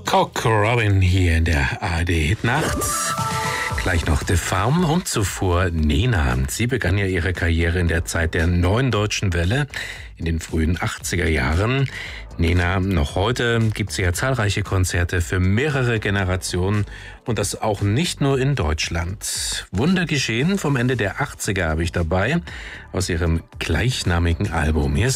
Cock Robin hier in der ARD Hitnacht. Gleich noch The Farm und zuvor Nena. Sie begann ja ihre Karriere in der Zeit der Neuen Deutschen Welle in den frühen 80er Jahren. Nena, noch heute gibt sie ja zahlreiche Konzerte für mehrere Generationen und das auch nicht nur in Deutschland. Wunder geschehen vom Ende der 80er habe ich dabei aus ihrem gleichnamigen Album. Hier